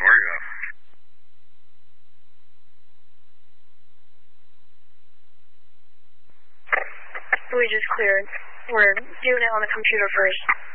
where are you at? We just cleared. We're doing it on the computer first.